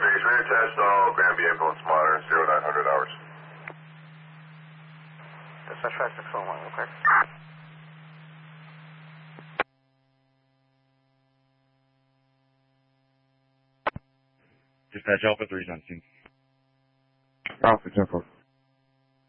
Base, ready to test all Granby ambulance monitor, 0900 hours. Dispatch 5601, okay. Dispatch Alpha 3's on scene. Alpha 10-4.